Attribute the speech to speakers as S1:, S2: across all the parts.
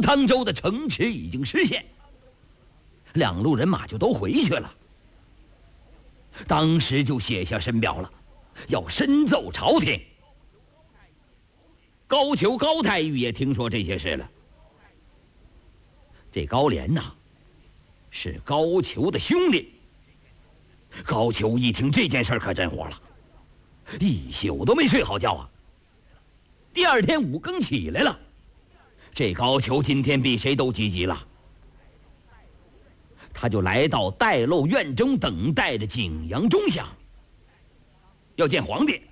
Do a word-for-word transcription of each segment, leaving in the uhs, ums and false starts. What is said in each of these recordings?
S1: 汤州的城池已经失陷，两路人马就都回去了。当时就写下申表了，要深奏朝廷。高俅高太尉也听说这些事了。这高廉呐，是高俅的兄弟。高俅一听这件事可真火了，一宿都没睡好觉啊。第二天五更起来了，这高俅今天比谁都积极了。他就来到待漏院中等待着景阳钟响，要见皇帝。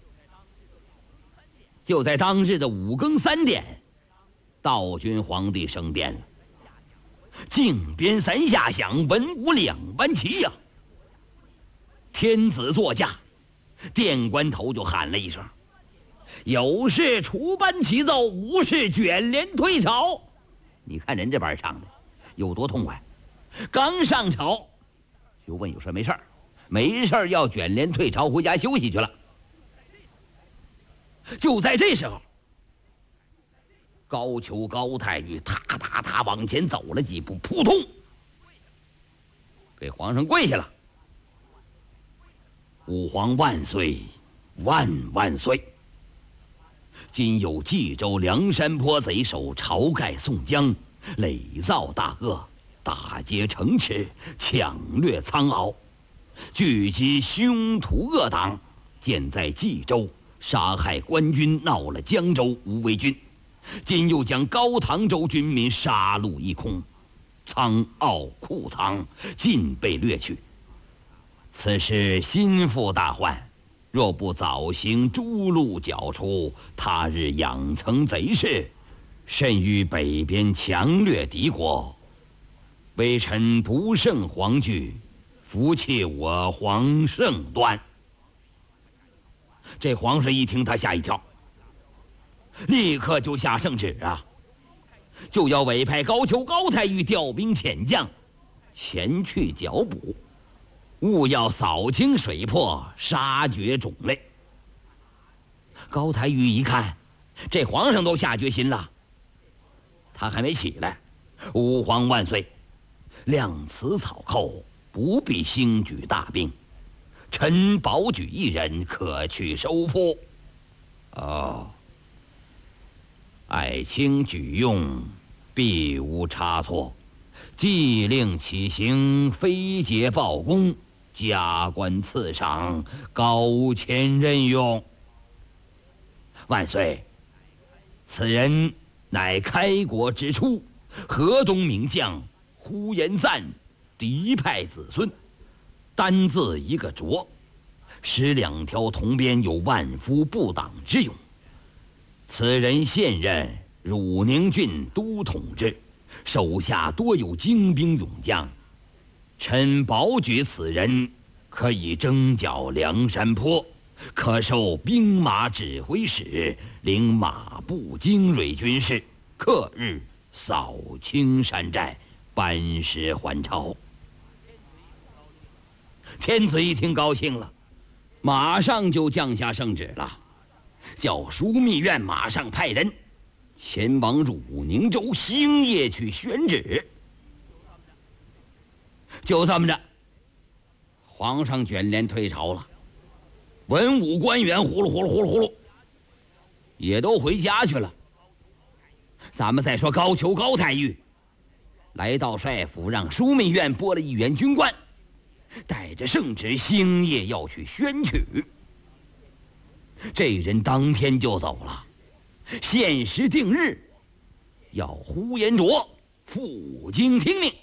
S1: 就在当日的五更三点，道君皇帝升殿了，靖边三下响，文武两班齐呀、啊。天子座驾，殿官头就喊了一声：“有事除班齐奏，无事卷帘退朝。”你看人这班唱的有多痛快！刚上朝就问有事没事儿，没事儿要卷帘退朝回家休息去了。就在这时候，高俅高太尉踏踏踏往前走了几步，扑通给皇上跪下了。吾皇万岁，万万岁！今有冀州梁山坡贼首晁盖、宋江，累造大恶，打劫城池，抢掠仓廒，聚集凶徒恶党，建在冀州，杀害官军，闹了江州无为军。今又将高唐州军民杀戮一空，仓廒库藏尽被掠去。此事心腹大患，若不早行诸路剿除，他日养成贼势，甚于北边强掠敌国。微臣不胜惶惧，福气我皇圣端。这皇上一听，他吓一跳，立刻就下圣旨啊，就要委派高俅高太尉调兵遣将前去剿捕，务要扫清水泊，杀绝种类。高太尉一看，这皇上都下决心了，他还没起来，吾皇万岁，量此草寇，不必兴举大兵，臣保举一人，可去收复。哦，爱卿举用，必无差错。既令起行，非捷报功，加官赐赏，高迁任用。万岁，此人乃开国之初河东名将呼延赞嫡派子孙，单字一个卓，使两条铜鞭有万夫不挡之勇。此人现任汝宁郡都统制，手下多有精兵勇将，臣保举此人，可以征剿梁山坡，可授兵马指挥使，领马步精锐军士，克日扫清山寨，班师还朝。天子一听高兴了，马上就降下圣旨了，叫枢密院马上派人前往汝宁州兴业去宣旨。就这么着，皇上卷帘退朝了，文武官员呼噜呼噜呼噜呼噜也都回家去了。咱们再说高俅高太尉来到帅府，让枢密院拨了一员军官，带着圣旨兴业要去宣曲。这人当天就走了，限时定日，要呼延灼赴京听命。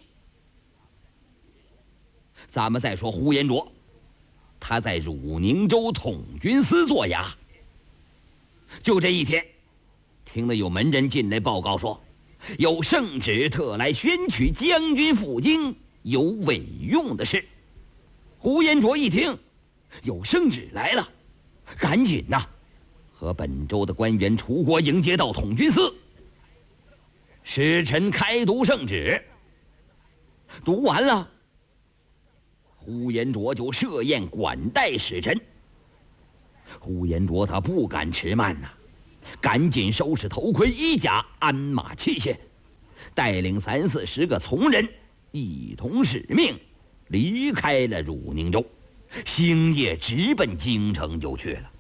S1: 咱们再说呼延灼，他在汝宁州统军司做衙。就这一天，听了有门人进来报告说，有圣旨特来宣取将军赴京，有委用的事。呼延灼一听有圣旨来了，赶紧呐、啊，和本州的官员出国迎接到统军司。使臣开读圣旨，读完了，呼延灼就设宴管待使臣。呼延灼他不敢迟慢呐、啊，赶紧收拾头盔衣甲，鞍马器械， 带领三四十个从人，一同使命，离开了汝宁州，星夜直奔京城就去了。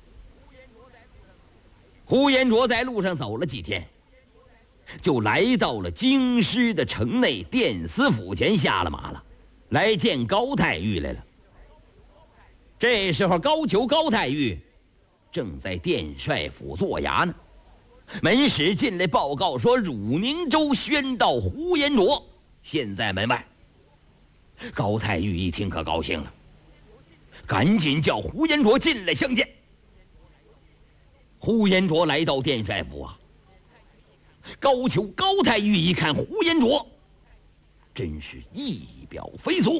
S1: 呼延灼在路上走了几天，就来到了京师的城内殿司府前下了马了，来见高太尉来了。这时候高俅高太尉正在殿帅府坐衙呢，门使进来报告说汝宁州宣道呼延灼现在门外。高太尉一听可高兴了，赶紧叫呼延灼进来相见。呼延灼来到殿帅府啊，高俅高太尉一看呼延灼，真是一表非俗。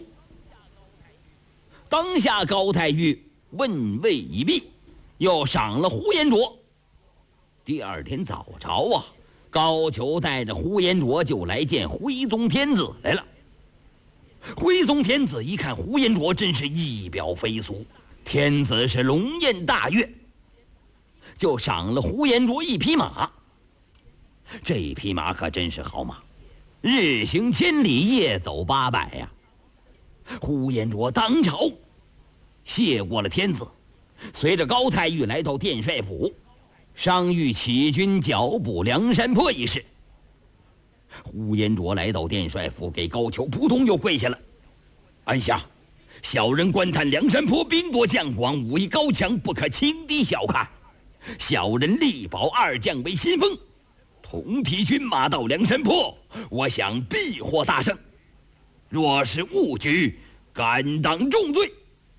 S1: 当下高太尉问位已毕，又赏了呼延灼。第二天早朝啊，高俅带着呼延灼就来见徽宗天子来了。徽宗天子一看呼延灼，真是一表非俗，天子是龙颜大悦，就赏了呼延灼一匹马。这匹马可真是好马，日行千里，夜走八百呀。呼延灼当朝谢过了天子，随着高太尉来到殿帅府，商议起军剿捕梁山泊一事。呼延灼来到殿帅府，给高俅扑通就跪下了：“安下，小人观探梁山泊兵多将广，武艺高强，不可轻敌小看。小人力保二将为先锋，同提军马到梁山泊，我想必获大胜。若是误举，敢当重罪。”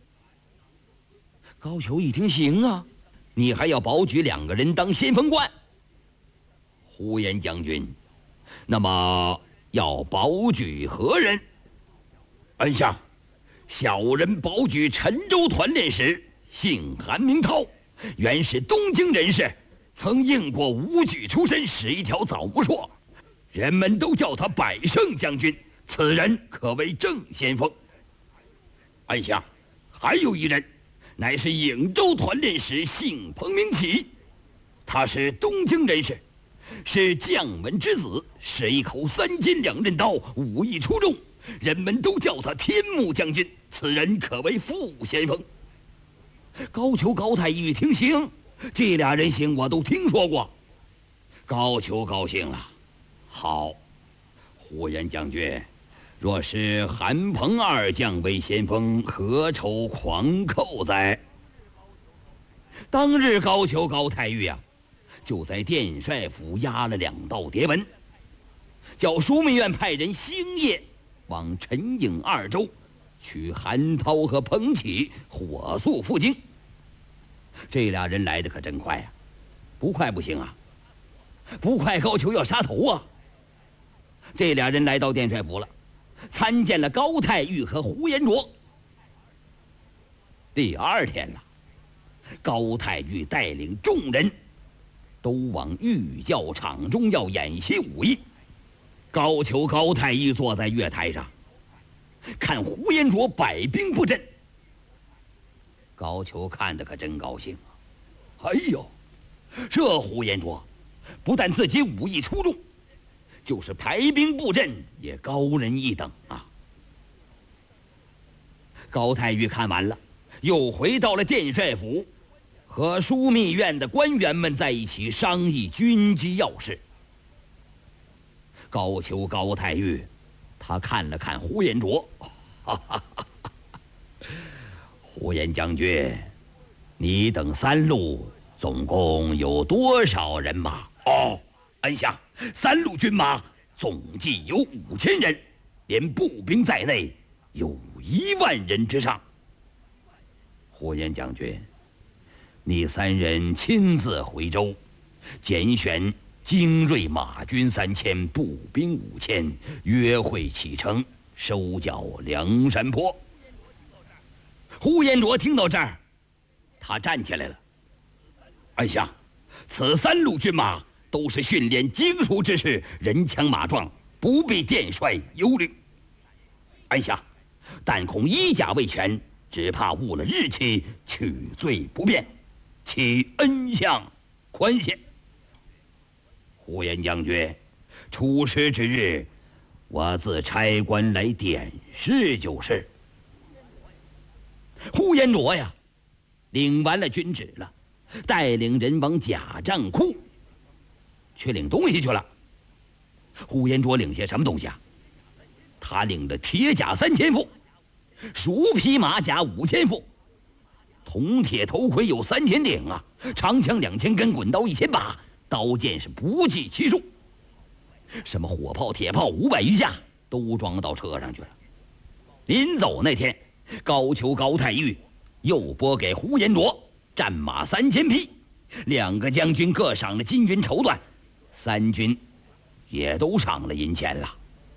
S1: 高俅一听，行啊，你还要保举两个人当先锋官？呼延将军，那么要保举何人？恩下，小人保举陈州团练使，姓韩名涛，原是东京人士，曾应过武举出身，是一条枣木槊，人们都叫他百胜将军，此人可谓正先锋。恩下，还有一人，乃是颍州团练使，姓彭明启，他是东京人士，是将门之子，使一口三尖两刃刀，武艺出众，人们都叫他天目将军，此人可谓副先锋。高俅高太尉一听，行，这俩人行，我都听说过。高俅高兴了，好，呼延将军，若是韩彭二将为先锋，何愁狂寇哉？当日高俅高太尉啊，就在殿帅府押了两道牒文，叫枢密院派人星夜往陈颍二州取韩涛和彭启，火速赴京。这俩人来的可真快呀，不快不行啊，不快高俅要杀头啊。这俩人来到殿帅府了，参见了高太尉和呼延灼。第二天了，高太尉带领众人都往御教场中要演习武艺。高俅高太尉坐在月台上，看呼延灼摆兵布阵。高俅看得可真高兴啊！哎呦，这呼延灼不但自己武艺出众，就是排兵布阵也高人一等啊！高太尉看完了，又回到了殿帅府，和枢密院的官员们在一起商议军机要事。高俅高太尉他看了看呼延灼，哈哈哈哈，呼延将军，你等三路总共有多少人马？哦，恩下，三路军马总计有五千人，连步兵在内有一万人之上。呼延将军，你三人亲自回州，拣选精锐马军三千，步兵五千，约会启程，收缴梁山泊。呼延灼听到这儿，他站起来了。按下，此三路军马都是训练精熟之士，人强马壮，不必殿帅忧虑。按下，但恐衣甲未全，只怕误了日期，取罪不便，祈恩相宽限。呼延将军， 出师之日，我自差官来点视就是。呼延灼呀，领完了军旨了，带领人往贾战库去领东西去了。呼延灼领些什么东西啊？他领了铁甲三千副，熟皮马甲五千副，铜铁头盔有三千顶啊，长枪两千根，滚刀一千把，刀剑是不计其数。什么火炮、铁炮五百余架，都装到车上去了。临走那天，高俅、高太玉又拨给呼延灼战马三千匹，两个将军各赏了金银绸缎，三军也都赏了银钱了。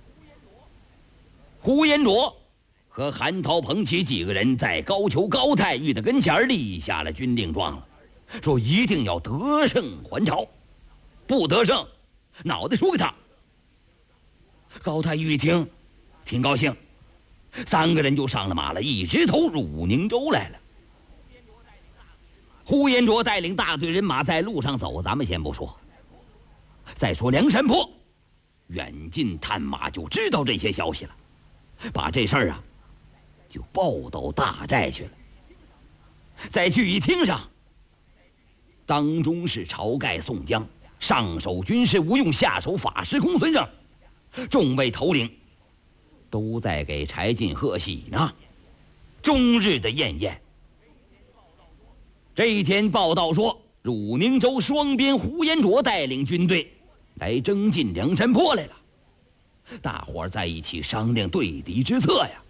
S1: 呼延灼和韩涛、彭祺几个人在高俅、高太玉的跟前立下了军令状了，说一定要得胜还朝，不得胜，脑袋输给他。高太玉一听，挺高兴，三个人就上了马了，一直投入宁州来了。呼延灼带领大队人马在路上走，咱们先不说，再说梁山泊，远近探马就知道这些消息了，把这事儿啊就报到大寨去了。在聚义厅上，当中是晁盖、宋江，上手军师吴用，下手法师公孙胜，众位头领都在给柴进贺喜呢，终日的宴宴。这一天报道说，汝宁州双边呼延灼带领军队来征进梁山泊来了，大伙儿在一起商量对敌之策呀。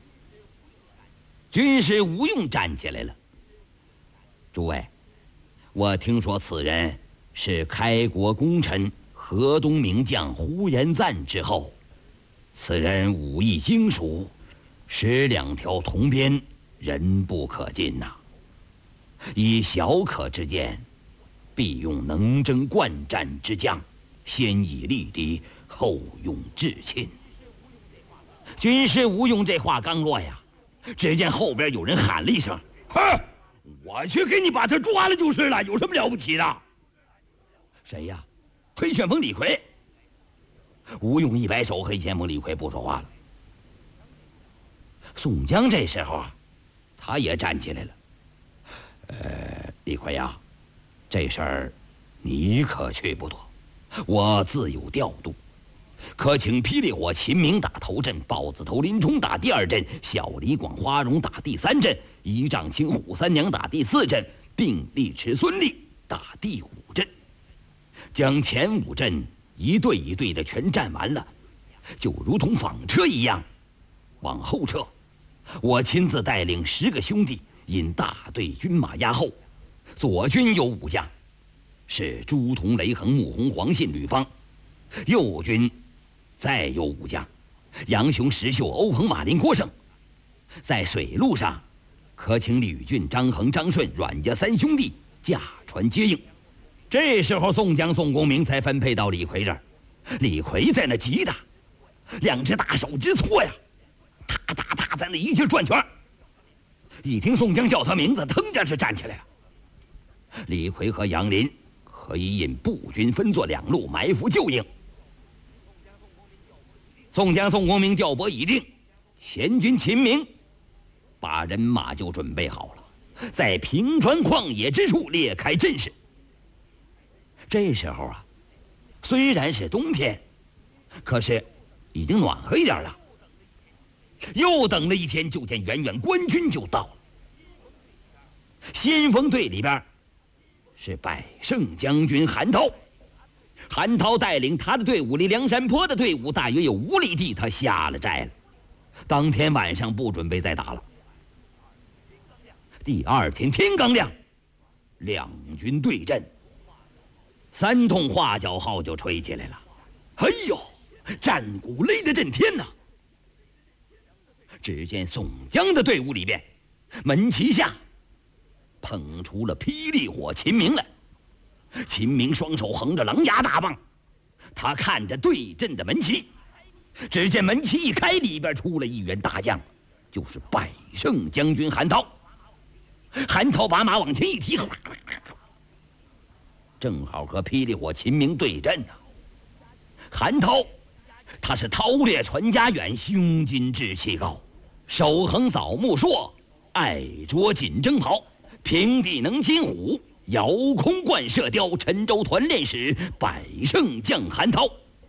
S1: 军师吴用站起来了：“诸位，我听说此人是开国功臣河东名将呼延赞之后，此人武艺精熟，使两条铜鞭，人不可近呐、啊。以小可之见，必用能征惯战之将，先以力敌，后用至亲。”军师吴用这话刚落呀，只见后边有人喊了一声：“哼，我去给你把他抓了就是了，有什么了不起的？”谁呀？黑旋风李逵。吴用一摆手，黑旋风李逵不说话了。宋江这时候啊，他也站起来了。呃，李逵呀，这事儿你可去不得，我自有调度。可请霹雳火秦明打头阵，豹子头林冲打第二阵，小李广花荣打第三阵，一丈青虎三娘打第四阵，并力持孙立打第五阵。将前五阵一队一队的全站完了，就如同纺车一样往后撤。我亲自带领十个兄弟引大队军马压后，左军有五将，是朱仝、雷横、穆弘、黄信、吕方；右军再有五将，杨雄、石秀、欧鹏、马林、郭盛。在水路上，可请吕俊、张衡、张顺、阮家三兄弟驾船接应。这时候，宋江、宋公明才分配到李逵这儿。李逵在那急的，两只大手直搓呀，踏踏踏在那一劲转圈。一听宋江叫他名字，腾家是站起来了。李逵和杨林可以引步军分作两路埋伏救应。宋江、宋公明调拨已定，前军秦明把人马就准备好了，在平川旷野之处列开阵势。这时候啊，虽然是冬天，可是已经暖和一点了。又等了一天，就见远远官军就到了。先锋队里边是百胜将军韩涛，韩涛带领他的队伍离梁山泊的队伍大约有五里地，他下了寨了。当天晚上不准备再打了。第二天天刚亮，两军对阵，三通花脚号就吹起来了。哎呦，战鼓擂得震天呐！只见宋江的队伍里边，门旗下捧出了霹雳火秦明来。秦明双手横着狼牙大棒，他看着对阵的门旗，只见门旗一开，里边出了一员大将，就是百胜将军韩涛。韩涛把马往前一提，正好和霹雳火秦明对阵呢、啊。 韩涛，他是韬略传家远，胸襟志气高，手横扫木槊，爱着锦征袍，平地能擒虎，遥空贯射雕，陈州团练使，百胜将韩涛。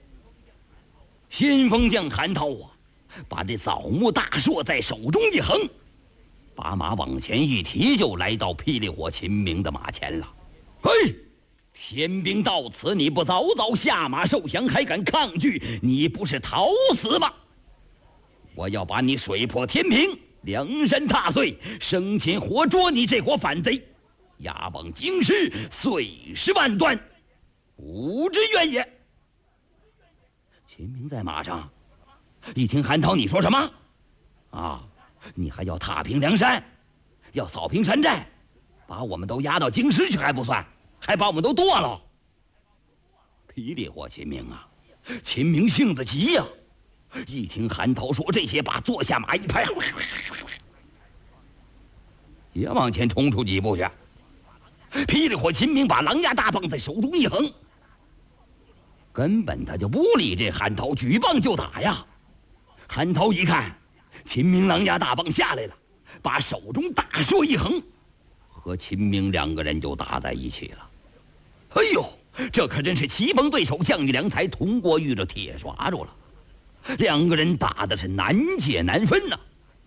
S1: 先锋将韩涛啊，把这枣木大槊在手中一横，把马往前一提，就来到霹雳火秦明的马前了。嘿，天兵到此，你不早早下马受降，还敢抗拒？你不是逃死吗？我要把你水破天平，梁山踏碎，生擒活捉你这伙反贼，押往京师，碎尸万段，无之怨也。秦明在马上一听韩涛，你说什么啊？你还要踏平梁山，要扫平山寨，把我们都押到京师去还不算，还把我们都剁了。霹雳火秦明啊，秦明性子急呀、啊，一听韩涛说这些，把坐下马一拍，也往前冲出几步去。霹雳火秦明把狼牙大棒在手中一横，根本他就不理这韩涛，举棒就打呀。韩涛一看秦明狼牙大棒下来了，把手中大槊一横，和秦明两个人就打在一起了。哎呦，这可真是棋逢对手，将遇良才，铜锅遇着铁刷住了。两个人打的是难解难分呐、啊。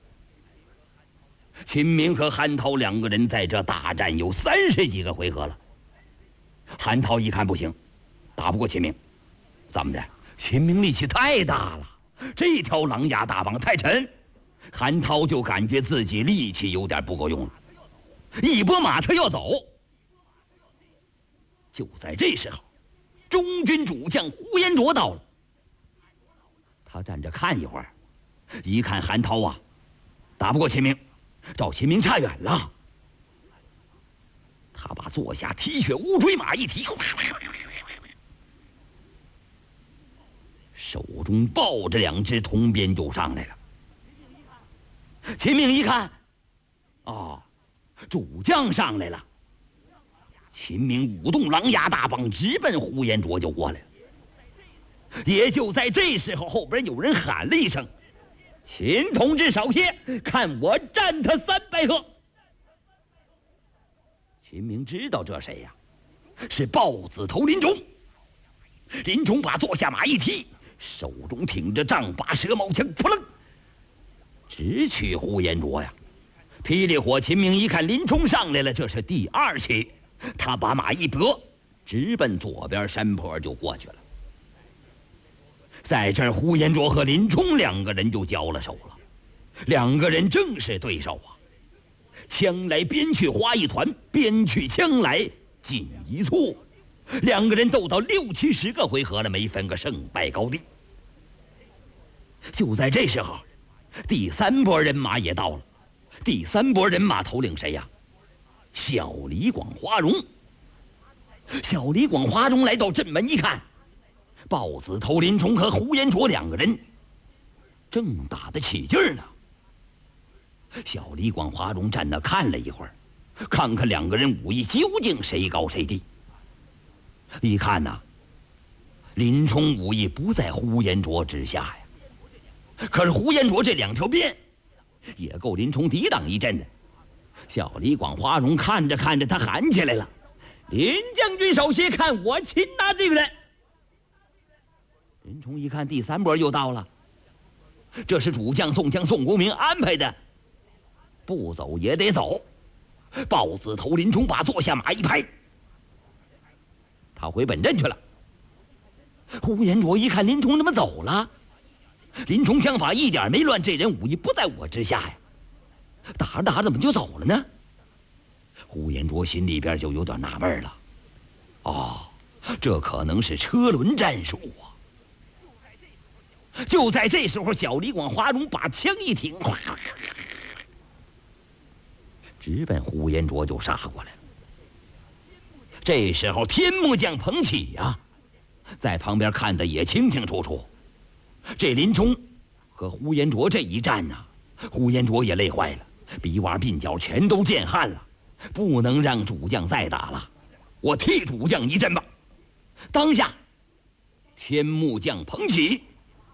S1: 秦明和韩涛两个人在这大战有三十几个回合了。韩涛一看不行，打不过秦明，怎么的？秦明力气太大了，这条狼牙大棒太沉，韩涛就感觉自己力气有点不够用了，一拨马他要走。就在这时候，中军主将呼延灼到了。他站着看一会儿，一看韩涛啊，打不过秦明，照秦明差远了。他把坐下踢血乌骓马一提，手中抱着两只铜鞭就上来了。秦明一看，哦，主将上来了。秦明舞动狼牙大棒，直奔呼延灼就过来了。也就在这时候，后边有人喊了一声：“秦同志少歇，看我战他三百合！”秦明知道这谁呀、啊？是豹子头林冲。林冲把坐下马一踢，手中挺着丈八蛇矛枪，扑棱，直取呼延灼呀！霹雳火秦明一看林冲上来了，这是第二起，他把马一拨，直奔左边山坡就过去了。在这儿，呼延灼和林冲两个人就交了手了。两个人正是对手啊，枪来鞭去花一团，鞭去枪来锦一簇。两个人斗到六七十个回合了，没分个胜败高低。就在这时候，第三波人马也到了。第三波人马头领谁呀？小李广花荣。小李广花荣来到阵门一看，豹子头林冲和呼延灼两个人正打得起劲儿呢。小李广花荣站那看了一会儿，看看两个人武艺究竟谁高谁低。一看呐、啊，林冲武艺不在呼延灼之下呀，可是呼延灼这两条鞭也够林冲抵挡一阵的。小李广花荣看着看着，他喊起来了：“林将军少歇，看我擒拿这个人！”林冲一看第三波又到了，这是主将宋江宋公明安排的，不走也得走。豹子头林冲把坐下马一拍，他回本阵去了。呼延灼一看林冲怎么走了，林冲枪法一点没乱，这人武艺不在我之下呀，打着打着怎么就走了呢？呼延灼心里边就有点纳闷了，哦，这可能是车轮战术啊。就在这时候，小李广花荣把枪一挺，直奔呼延灼就杀过来了。这时候天幕将彭起呀、啊，在旁边看得也清清楚楚。这林冲和呼延灼这一战呐、啊，呼延灼也累坏了，鼻洼鬓角全都见汗了，不能让主将再打了，我替主将一阵吧。当下天幕将彭起